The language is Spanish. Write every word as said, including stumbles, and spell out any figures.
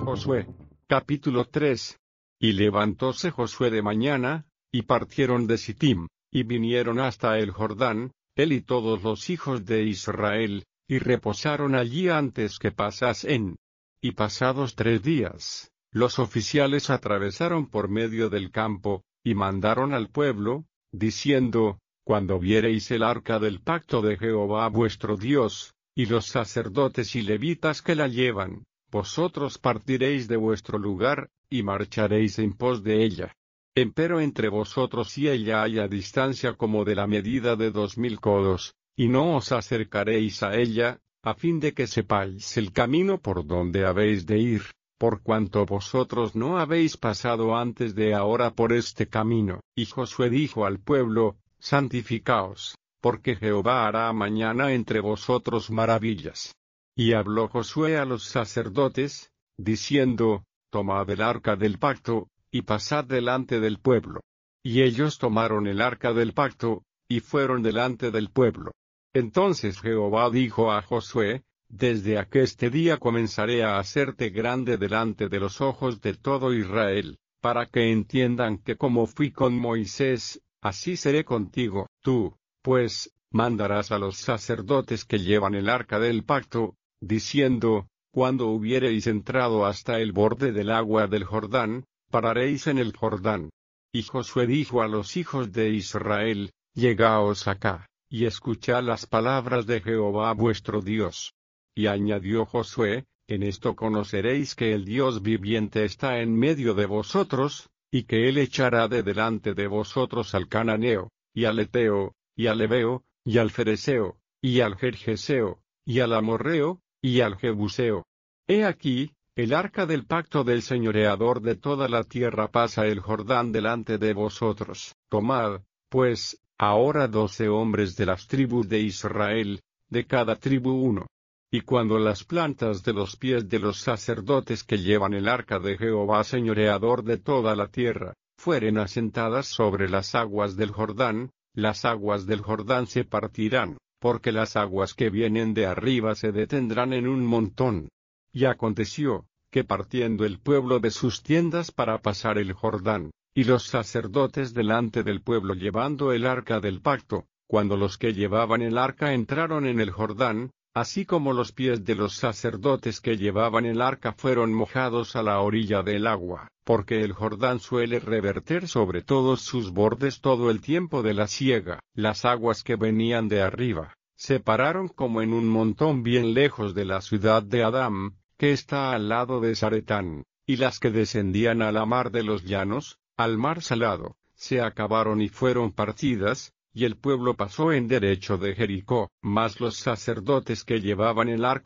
Josué. Capítulo tres. Y levantóse Josué de mañana, y partieron de Sittim, y vinieron hasta el Jordán, él y todos los hijos de Israel, y reposaron allí antes que pasasen. Y pasados tres días, los oficiales atravesaron por medio del campo, y mandaron al pueblo, diciendo: Cuando viereis el arca del pacto de Jehová vuestro Dios, y los sacerdotes y levitas que la llevan, vosotros partiréis de vuestro lugar, y marcharéis en pos de ella. Empero entre vosotros y ella haya distancia como de la medida de dos mil codos, y no os acercaréis a ella, a fin de que sepáis el camino por donde habéis de ir, por cuanto vosotros no habéis pasado antes de ahora por este camino. Y Josué dijo al pueblo: Santificaos, porque Jehová hará mañana entre vosotros maravillas. Y habló Josué a los sacerdotes, diciendo: Tomad el arca del pacto, y pasad delante del pueblo. Y ellos tomaron el arca del pacto, y fueron delante del pueblo. Entonces Jehová dijo a Josué: Desde aqueste día comenzaré a hacerte grande delante de los ojos de todo Israel, para que entiendan que como fui con Moisés, así seré contigo. Tú, pues, mandarás a los sacerdotes que llevan el arca del pacto, diciendo: Cuando hubiereis entrado hasta el borde del agua del Jordán, pararéis en el Jordán. Y Josué dijo a los hijos de Israel: Llegaos acá, y escuchad las palabras de Jehová vuestro Dios. Y añadió Josué: En esto conoceréis que el Dios viviente está en medio de vosotros, y que él echará de delante de vosotros al cananeo, y al heteo, y al heveo, y al fereceo, y al gergeseo, y al amorreo, y al jebuseo. He aquí, el arca del pacto del señoreador de toda la tierra pasa el Jordán delante de vosotros. Tomad, pues, ahora doce hombres de las tribus de Israel, de cada tribu uno. Y cuando las plantas de los pies de los sacerdotes que llevan el arca de Jehová señoreador de toda la tierra, fueren asentadas sobre las aguas del Jordán, las aguas del Jordán se partirán, porque las aguas que vienen de arriba se detendrán en un montón. Y aconteció, que partiendo el pueblo de sus tiendas para pasar el Jordán, y los sacerdotes delante del pueblo llevando el arca del pacto, cuando los que llevaban el arca entraron en el Jordán, así como los pies de los sacerdotes que llevaban el arca fueron mojados a la orilla del agua, porque el Jordán suele reverter sobre todos sus bordes todo el tiempo de la siega. Las aguas que venían de arriba se pararon como en un montón bien lejos de la ciudad de Adam, que está al lado de Zaretán, y las que descendían a la mar de los llanos, al mar salado, se acabaron y fueron partidas, y el pueblo pasó en derecho de Jericó. Mas los sacerdotes que llevaban el arca